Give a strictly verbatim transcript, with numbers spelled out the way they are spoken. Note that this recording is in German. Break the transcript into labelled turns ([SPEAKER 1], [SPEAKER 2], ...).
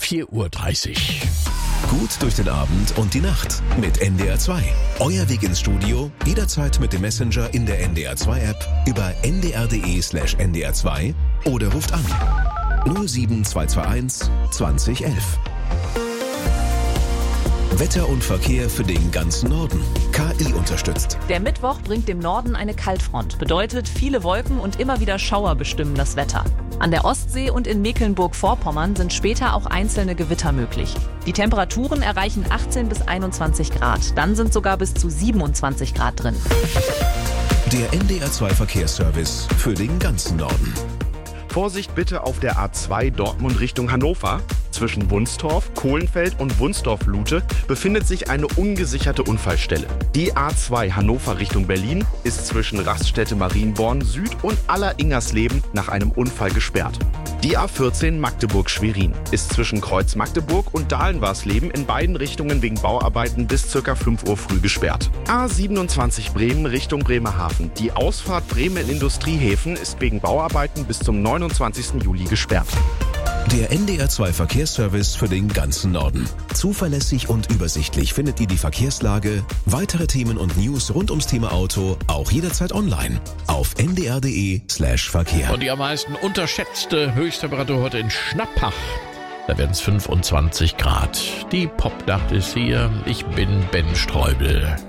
[SPEAKER 1] vier Uhr dreißig.
[SPEAKER 2] Gut durch den Abend und die Nacht mit N D R zwei. Euer Weg ins Studio, jederzeit mit dem Messenger in der N D R zwei App über n d r punkt d e slash n d r zwei oder ruft an null sieben zwei zwei eins zwanzig elf. Wetter und Verkehr für den ganzen Norden. K I unterstützt.
[SPEAKER 3] Der Mittwoch bringt dem Norden eine Kaltfront. Bedeutet, viele Wolken und immer wieder Schauer bestimmen das Wetter. An der Ostsee und in Mecklenburg-Vorpommern sind später auch einzelne Gewitter möglich. Die Temperaturen erreichen achtzehn bis einundzwanzig Grad. Dann sind sogar bis zu siebenundzwanzig Grad drin.
[SPEAKER 2] Der N D R zwei Verkehrsservice für den ganzen Norden.
[SPEAKER 4] Vorsicht bitte auf der A zwei Dortmund Richtung Hannover. Zwischen Wunstorf, Kohlenfeld und Wunstorf-Lute befindet sich eine ungesicherte Unfallstelle. Die A zwei Hannover Richtung Berlin ist zwischen Raststätte Marienborn Süd und Aller-Ingersleben nach einem Unfall gesperrt. Die A vierzehn Magdeburg-Schwerin ist zwischen Kreuz Magdeburg und Dahlenwarsleben in beiden Richtungen wegen Bauarbeiten bis ca. fünf Uhr früh gesperrt. A siebenundzwanzig Bremen Richtung Bremerhaven. Die Ausfahrt Bremen-Industriehäfen ist wegen Bauarbeiten bis zum neunundzwanzigsten Juli gesperrt.
[SPEAKER 2] Der N D R zwei Verkehrsservice für den ganzen Norden. Zuverlässig und übersichtlich findet ihr die Verkehrslage, weitere Themen und News rund ums Thema Auto auch jederzeit online auf n d r punkt d e slash verkehr.
[SPEAKER 1] Und die am meisten unterschätzte Höchsttemperatur heute in Schnappach. Da werden es fünfundzwanzig Grad. Die Popnacht ist hier. Ich bin Ben Streubel.